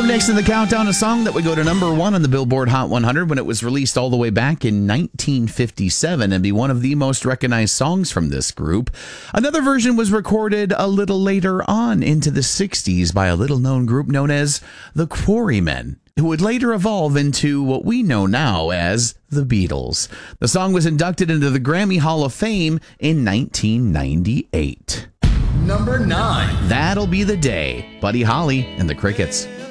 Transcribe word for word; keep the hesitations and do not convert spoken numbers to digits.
up next in the countdown, a song that would go to number one on the Billboard Hot one hundred when it was released all the way back in nineteen fifty-seven and be one of the most recognized songs from this group. Another version was recorded a little later on into the sixties by a little-known group known as the Quarrymen, who would later evolve into what we know now as the Beatles. The song was inducted into the Grammy Hall of Fame in nineteen ninety-eight. Number nine. That'll Be the Day, Buddy Holly and the Crickets.